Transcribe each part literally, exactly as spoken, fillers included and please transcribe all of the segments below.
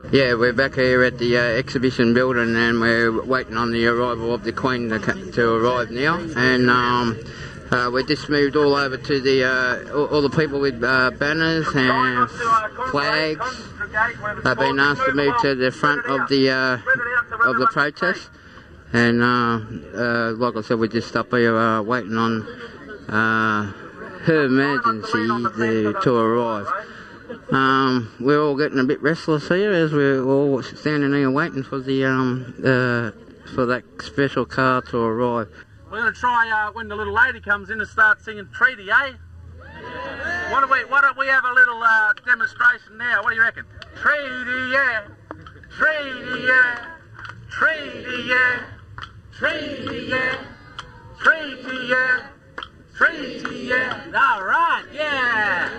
Yeah, we're back here at the uh, exhibition building and we're waiting on the arrival of the Queen to, to arrive now. And um, uh, we just moved all over to the uh, all, all the people with uh, banners and flags. They've been asked to move to the front of the uh, of the protest. And uh, uh, like I said, we're just up here uh, waiting on uh, Her Majesty to, to arrive. Um, we're all getting a bit restless here as we're all standing here waiting for the um, uh, for that special car to arrive. We're going to try uh, when the little lady comes in and start singing Treaty, eh? Why don't we, why don't we have a little uh, demonstration now? What do you reckon? Treaty, yeah. Treaty, yeah. Treaty, yeah. Treaty, yeah. Treaty, yeah. Treaty, yeah. All right, yeah.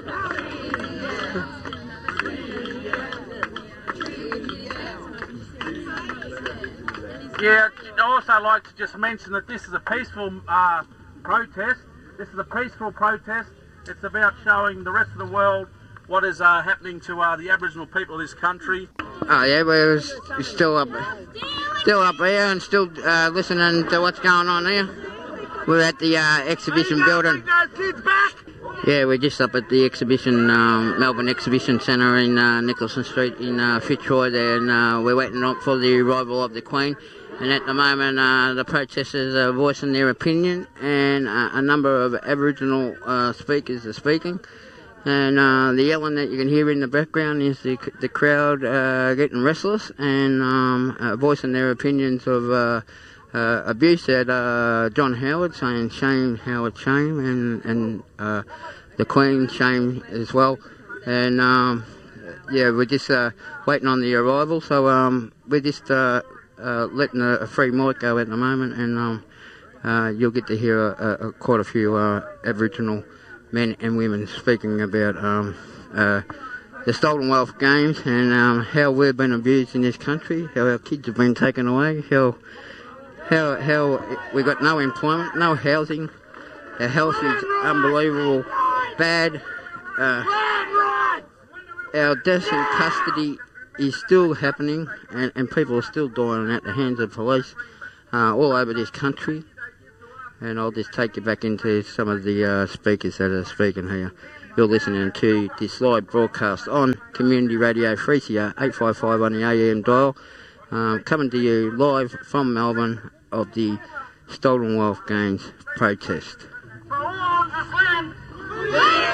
Yeah, I'd also like to just mention that this is a peaceful uh, protest. This is a peaceful protest. It's about showing the rest of the world what is uh, happening to uh, the Aboriginal people of this country. Oh yeah, we're still up, still up here and still uh, listening to what's going on here. We're at the uh, exhibition building. Yeah, we're just up at the exhibition, um, Melbourne Exhibition Centre in uh, Nicholson Street in uh, Fitzroy there, and uh, we're waiting up for the arrival of the Queen. And at the moment, uh, the protesters are voicing their opinion, and uh, a number of Aboriginal uh, speakers are speaking. And uh, the yelling that you can hear in the background is the, the crowd uh, getting restless and um, uh, voicing their opinions of uh, uh, abuse at uh, John Howard, saying shame, Howard, shame, and, and uh, the Queen, shame as well. And um, yeah, we're just uh, waiting on the arrival, so um, we're just uh, uh, letting a, a free mic go at the moment, and um, uh, you'll get to hear a, a, quite a few uh, Aboriginal men and women speaking about um, uh, the Stolen Wealth Games and um, how we've been abused in this country, how our kids have been taken away, how how how we got no employment, no housing, our health is unbelievable bad, uh, our deaths in custody is still happening, and, and people are still dying at the hands of police uh, all over this country. And I'll just take you back into some of the uh, speakers that are speaking here. You're listening to this live broadcast on Community Radio three C R eight five five on the A M dial, um, coming to you live from Melbourne of the Stolen Wealth Games protest. For all on this land,